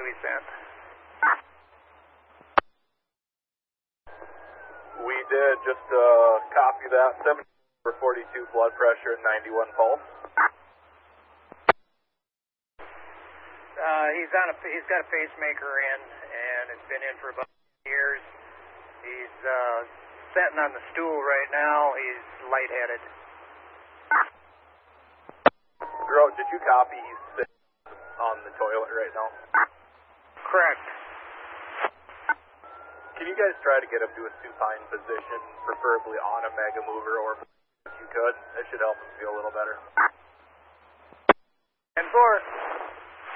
we sent? We did just copy that. 7 for 42 blood pressure and 91 pulse. He's got a pacemaker in, and it's been in for about years. He's sitting on the stool right now. He's lightheaded. Grote, did you copy he's sitting on the toilet right now? Correct. Can you guys try to get him to a supine position, preferably on a mega mover, or if you could? That should help him feel a little better. And 4.